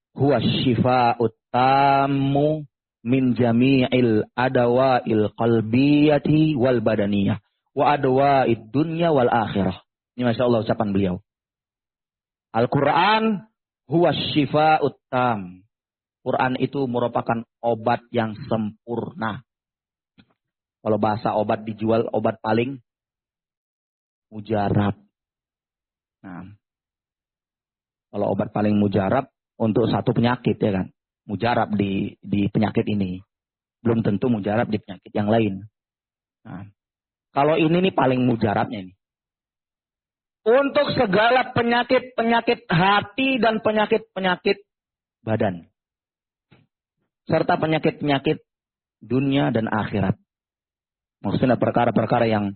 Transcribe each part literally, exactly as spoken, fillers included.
huwa syifa'ut tammu min jami'il adawa'il qalbiyati wal badaniyah wa adwa'id dunya wal akhirah. Ini Masya Allah ucapan beliau. Al-Quran huwa syifa'ut tam. Quran itu merupakan obat yang sempurna. Kalau bahasa obat dijual, obat paling mujarab. Nah, kalau obat paling mujarab untuk satu penyakit ya kan. Mujarab di di penyakit ini. Belum tentu mujarab di penyakit yang lain. Nah, kalau ini nih paling mujarabnya ini. Untuk segala penyakit-penyakit hati dan penyakit-penyakit badan. Serta penyakit-penyakit dunia dan akhirat. Maksudnya perkara-perkara yang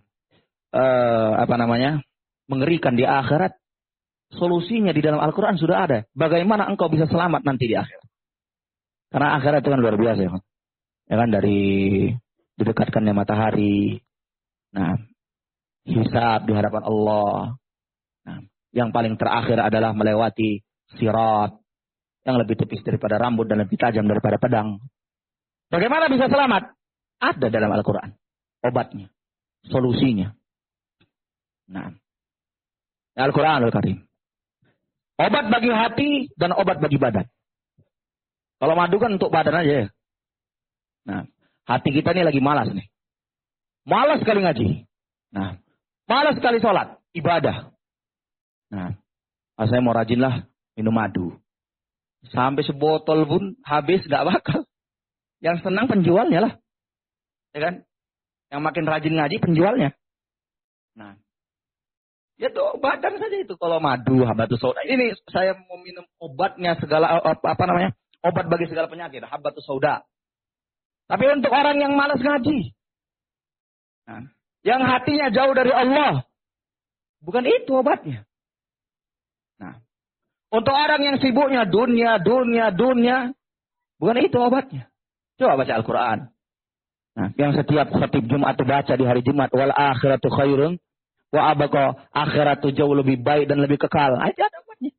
eh, apa namanya mengerikan di akhirat. Solusinya di dalam Al-Quran sudah ada. Bagaimana engkau bisa selamat nanti di akhirat. Karena akhirat itu kan luar biasa ya kan. Ya kan dari didekatkannya matahari. Nah, hisab di hadapan Allah. Nah, yang paling terakhir adalah melewati sirat. Yang lebih tipis daripada rambut dan lebih tajam daripada pedang. Bagaimana bisa selamat? Ada dalam Al-Quran. Obatnya. Solusinya. Nah. Al-Quran Al-Karim. Obat bagi hati dan obat bagi badan. Kalau madu kan untuk badan aja ya. Nah. Hati kita ini lagi malas nih. Malas sekali ngaji. Nah. Malas sekali sholat. Ibadah. Nah. Saya mau rajinlah minum madu. Sampai sebotol pun habis gak bakal. Yang senang penjualnya lah. Ya kan? Yang makin rajin ngaji penjualnya. Nah. Ya tuh badan saja itu. Kalau madu, habatus sauda. Ini saya mau minum obatnya segala, apa, apa namanya? Obat bagi segala penyakit. Habatus sauda. Tapi untuk orang yang malas ngaji. Nah. Yang hatinya jauh dari Allah. Bukan itu obatnya. Nah. Untuk orang yang sibuknya dunia, dunia, dunia. Bukan itu obatnya. Coba baca Al-Quran. Nah, yang setiap khatib Jumat baca di hari Jumat. Wal akhiratu khairun. Wa abqa, akhiratu jauh lebih baik dan lebih kekal. Aja ada obatnya.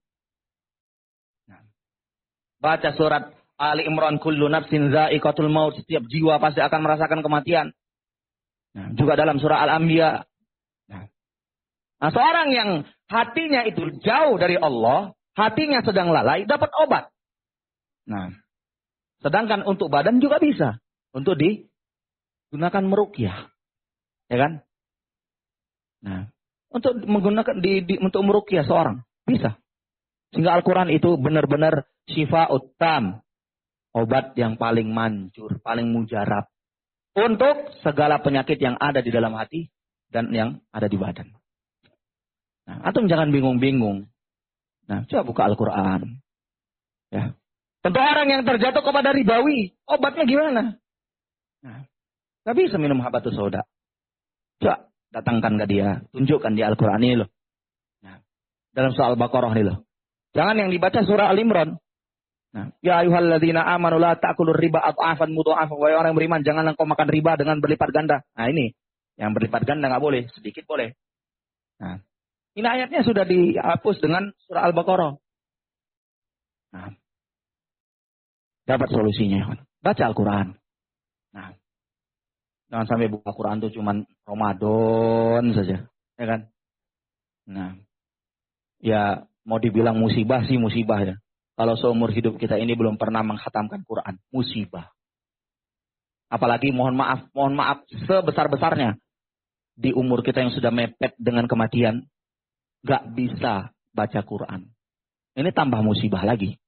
Nah, baca surat Ali Imran. Kullu nafsin za'iqatul maut. Setiap jiwa pasti akan merasakan kematian. Nah, juga dalam surah Al-Anbiya. Nah, nah, seorang yang hatinya itu jauh dari Allah. Hatinya sedang lalai, dapat obat. Nah, sedangkan untuk badan juga bisa. Untuk digunakan meruqyah. Ya kan? Nah, untuk menggunakan di, di untuk meruqyah seorang. Bisa. Sehingga Al-Quran itu benar-benar syifa'ut tam. Obat yang paling manjur, paling mujarab. Untuk segala penyakit yang ada di dalam hati dan yang ada di badan. Nah, antum jangan bingung-bingung. Nah, coba buka Al-Quran. Ya. Untuk orang yang terjatuh kepada ribawi, obatnya gimana? Nah, gak bisa minum habatus sauda. Coba datangkan ke dia, tunjukkan di Al-Quran ini loh. Nah, dalam surah Al-Baqarah ini loh. Jangan yang dibaca surah Al-Imran. Nah, ya ayyuhalladzina amanu la ta'kulur riba adhafan mudha'afan. Wahai orang yang beriman, jangan engkau makan riba dengan berlipat ganda. Nah, ini yang berlipat ganda enggak boleh, sedikit boleh. Nah, ini ayatnya sudah dihapus dengan surah Al-Baqarah. Nah, dapat solusinya. Baca Al-Quran. Nah, jangan sampai buka Quran itu cuma Ramadan saja. Ya kan? Nah, ya mau dibilang musibah sih musibah ya. Kalau seumur hidup kita ini belum pernah menghatamkan Quran. Musibah. Apalagi mohon maaf, mohon maaf sebesar-besarnya. Di umur kita yang sudah mepet dengan kematian. Gak bisa baca Quran. Ini tambah musibah lagi.